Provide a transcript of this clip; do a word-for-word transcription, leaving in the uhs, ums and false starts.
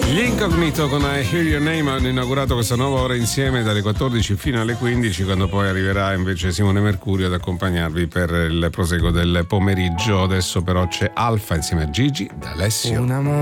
Gli Incognito con I Hear Your Name hanno inaugurato questa nuova ora insieme dalle quattordici fino alle quindici, quando poi arriverà invece Simone Mercurio ad accompagnarvi per il proseguo del pomeriggio. Adesso però c'è Alfa insieme a Gigi D'Alessio. Un amore